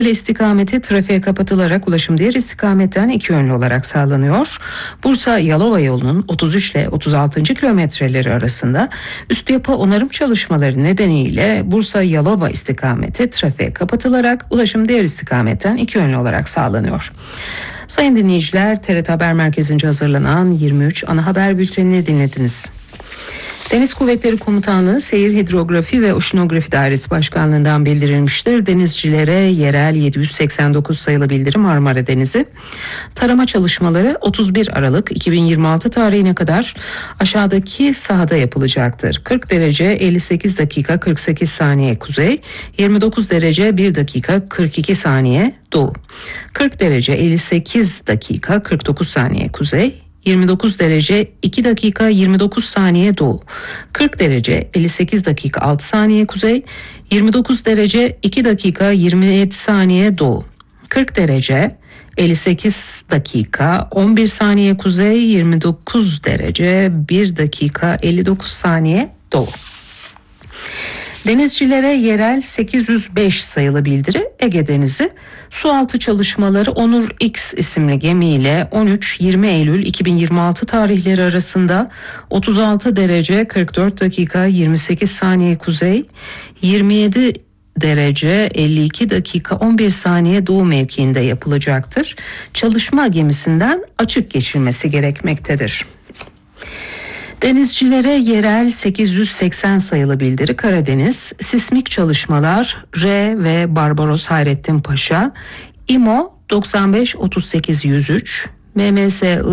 istikameti trafiğe kapatılarak ulaşım diğer istikametten iki yönlü olarak sağlanıyor. Bursa-Yalova yolunun 33 ile 36. kilometreleri arasında üst yapı onarım çalışmaları nedeniyle Bursa-Yalova istikameti trafiğe kapatılarak ulaşım diğer istikametten iki yönlü olarak sağlanıyor. Sayın dinleyiciler, TRT Haber Merkezi'nce hazırlanan 23 ana haber bültenini dinlediniz. Deniz Kuvvetleri Komutanlığı Seyir Hidrografi ve Oşinografi Dairesi Başkanlığı'ndan bildirilmiştir. Denizcilere yerel 789 sayılı bildirim Marmara Denizi. Tarama çalışmaları 31 Aralık 2026 tarihine kadar aşağıdaki sahada yapılacaktır. 40 derece 58 dakika 48 saniye kuzey, 29 derece 1 dakika 42 saniye doğu. 40 derece 58 dakika 49 saniye kuzey, 29 derece 2 dakika 29 saniye doğu, 40 derece 58 dakika 6 saniye kuzey, 29 derece 2 dakika 27 saniye doğu, 40 derece 58 dakika 11 saniye kuzey, 29 derece 1 dakika 59 saniye doğu. Denizcilere yerel 805 sayılı bildiri Ege Denizi. Sualtı çalışmaları Onur X isimli gemiyle 13-20 Eylül 2026 tarihleri arasında 36 derece 44 dakika 28 saniye kuzey, 27 derece 52 dakika 11 saniye doğu mevkiinde yapılacaktır. Çalışma gemisinden açık geçilmesi gerekmektedir. Denizcilere yerel 880 sayılı bildiri Karadeniz, sismik çalışmalar R ve Barbaros Hayrettin Paşa, İMO 95-38-103, MMSI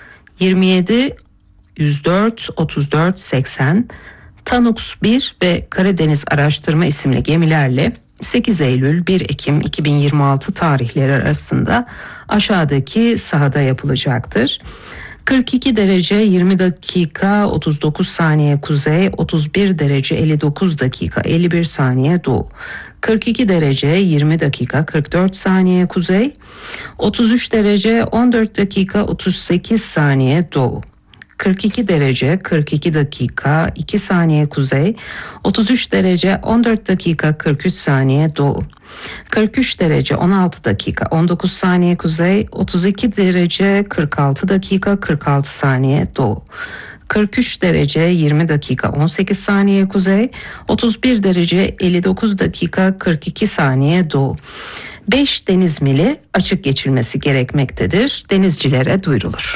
27-104-34-80, Tanux 1 ve Karadeniz Araştırma isimli gemilerle 8 Eylül 1 Ekim 2026 tarihleri arasında aşağıdaki sahada yapılacaktır. 42 derece 20 dakika 39 saniye kuzey, 31 derece 59 dakika 51 saniye doğu, 42 derece 20 dakika 44 saniye kuzey, 33 derece 14 dakika 38 saniye doğu, 42 derece 42 dakika 2 saniye kuzey, 33 derece 14 dakika 43 saniye doğu, 43 derece 16 dakika 19 saniye kuzey, 32 derece 46 dakika 46 saniye doğu, 43 derece 20 dakika 18 saniye kuzey, 31 derece 59 dakika 42 saniye doğu. 5 deniz mili açık geçilmesi gerekmektedir. Denizcilere duyurulur.